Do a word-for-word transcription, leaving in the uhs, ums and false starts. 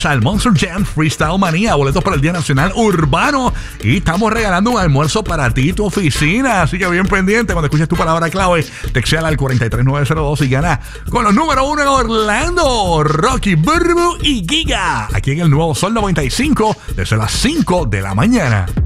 al Monster Jam Freestyle Manía, boletos para el Día Nacional Urbano, y estamos regalando un almuerzo para ti y tu oficina, así que bien pendiente. Cuando escuches tu palabra clave, textéala al cuatro tres nueve cero dos y gana con los número uno en Orlando, Rocky, Burbu y Giga, aquí en el nuevo Sol noventa y cinco desde las cinco de la mañana.